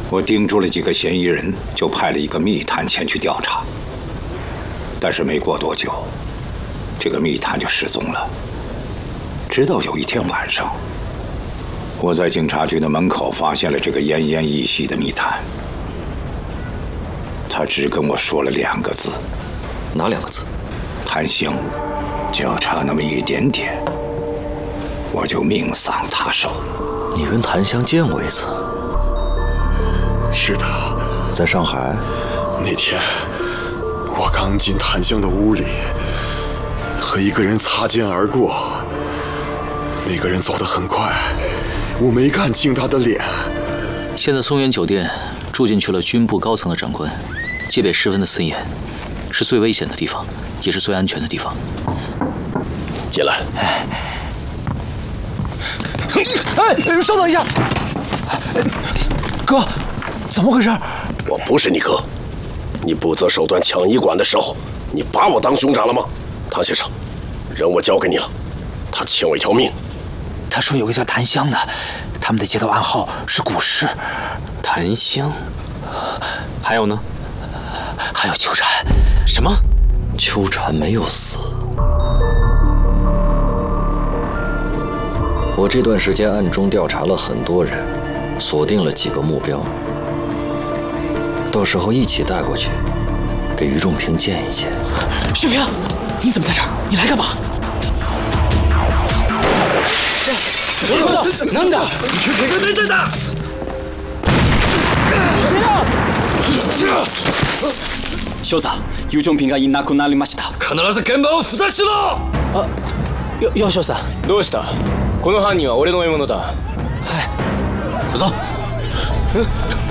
我盯住了几个嫌疑人，就派了一个密探前去调查。但是没过多久，这个密探就失踪了。直到有一天晚上，我在警察局的门口发现了这个奄奄一息的密探。他只跟我说了2个字。 哪2个字？ 谭香。就差那么一点点，我就命丧他手。 你跟谭香见过一次？ 是的， 在上海。 那天我刚进谭香的屋里，和一个人擦肩而过。那个人走得很快，我没看清他的脸。 现在松原酒店住进去了军部高层的长官，戒备十分的森严，是最危险的地方，也是最安全的地方。 进来。 哎，稍等一下，哥，怎么回事？ 我不是你哥，你不择手段抢医馆的时候，你把我当兄长了吗？唐先生，人我交给你了，他欠我一条命。 他说有个叫檀香的，他们的接到暗号是古尸。 檀香，还有呢？ 还有秋蝉。 什么？ 秋蝉没有死。我这段时间暗中调查了很多人，锁定了几个目标，到时候一起带过去，给于仲平见一见。 雪平，你怎么在这儿？你来干嘛？ なんだ？ 真的！ 少佐、于仲平がいなくなりました。 必ず現場を封鎖しろ！ よ少佐。どうした？この犯人は俺の獲物だ。はい。小僧。